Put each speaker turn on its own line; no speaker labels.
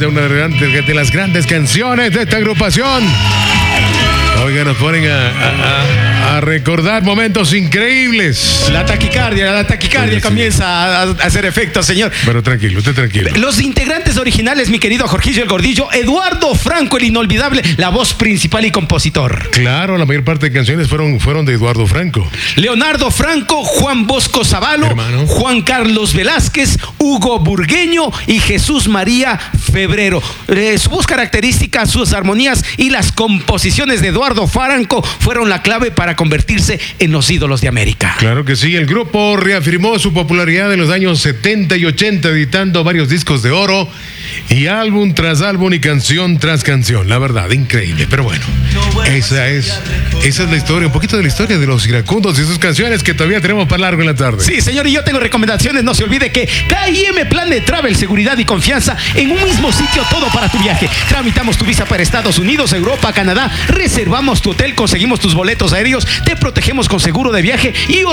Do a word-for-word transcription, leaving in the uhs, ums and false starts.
de una de las grandes canciones de esta agrupación. Oiga, nos ponen a, a, a recordar momentos increíbles.
La taquicardia, la taquicardia sí, comienza sí. a, a hacer efecto, señor.
Pero tranquilo, usted tranquilo.
Los integrantes originales, mi querido Jorgillo el Gordillo, Eduardo Franco, el inolvidable, la voz principal y compositor.
Claro, la mayor parte de canciones fueron, fueron de Eduardo Franco.
Leonardo Franco, Juan Bosco Zavalo,
Hermano.
Juan Carlos Velázquez, Hugo Burgueño y Jesús María Febrero. Eh, su voz característica, sus armonías y las composiciones de Eduardo Franco fueron la clave para convertirse en los ídolos de América.
Claro que sí, el grupo reafirmó su popularidad en los años setenta y ochenta, editando varios discos de oro y álbum tras álbum y canción tras canción. La verdad, increíble. Pero bueno, esa es, esa es la historia, un poquito de la historia de los iracundos y sus canciones que todavía tenemos para largo en la tarde.
Sí, señor, y yo tengo recomendaciones. No se olvide que K I M Plan de Travel, seguridad y confianza en un mismo sitio, todo para tu viaje. Tramitamos tu visa para Estados Unidos, Europa, Canadá, reservamos tu hotel, conseguimos tus boletos aéreos, te protegemos con seguro de viaje y